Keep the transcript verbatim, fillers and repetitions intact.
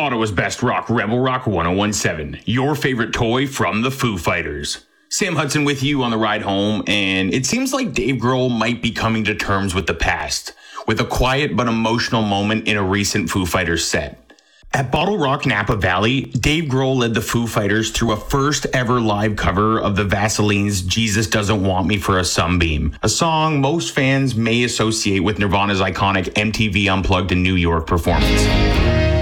Ottawa's best rock, Rebel Rock ten seventeen, your favorite toy from the Foo Fighters. Sam Hudson with you on the ride home, and it seems like Dave Grohl might be coming to terms with the past, with a quiet but emotional moment in a recent Foo Fighters set. At Bottle Rock Napa Valley, Dave Grohl led the Foo Fighters through a first ever live cover of the Vaseline's Jesus Doesn't Want Me for a Sunbeam, a song most fans may associate with Nirvana's iconic M T V Unplugged in New York performance.